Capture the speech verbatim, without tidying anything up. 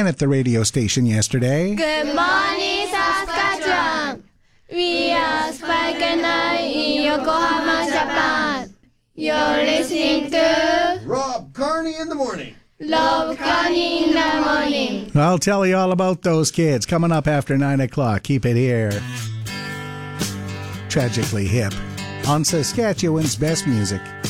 at the radio station yesterday. Good morning, Saskatchewan. We are Spike and I in Yokohama, Japan. You're listening to Rob Carney in the morning. Love Carney in the morning. I'll tell you all about those kids coming up after nine o'clock. Keep it here. Tragically Hip on Saskatchewan's best music.